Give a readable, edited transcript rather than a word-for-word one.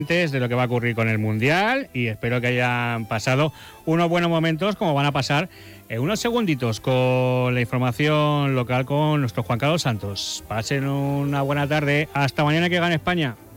de lo que va a ocurrir con el Mundial y espero que hayan pasado unos buenos momentos como van a pasar en unos segunditos con la información local con nuestro Juan Carlos Santos. Pasen una buena tarde. Hasta mañana, que gane España.